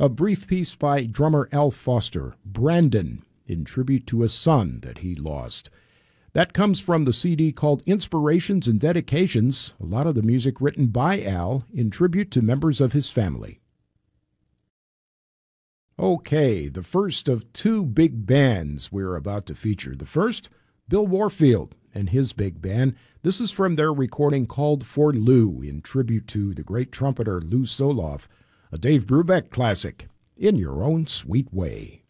A brief piece by drummer Al Foster, Brandon, in tribute to a son that he lost. That comes from the CD called Inspirations and Dedications, a lot of the music written by Al in tribute to members of his family. Okay, the first of two big bands we're about to feature. The first, Bill Warfield and his big band. This is from their recording called For Lou, in tribute to the great trumpeter Lou Soloff, a Dave Brubeck classic, In Your Own Sweet Way.